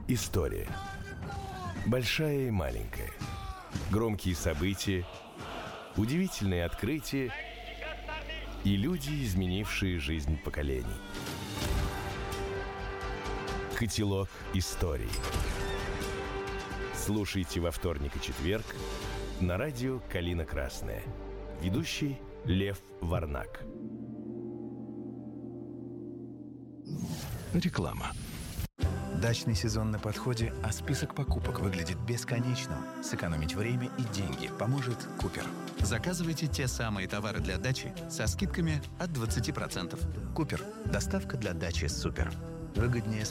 История. Большая и маленькая. Громкие события, удивительные открытия и люди, изменившие жизнь поколений. Котелок истории. Слушайте во вторник и четверг на радио «Калина Красная». Ведущий Лев Варнак. Реклама. Дачный сезон на подходе, а список покупок выглядит бесконечным. Сэкономить время и деньги поможет Купер. Заказывайте те самые товары для дачи со скидками от 20%. Купер. Доставка для дачи супер. Выгоднее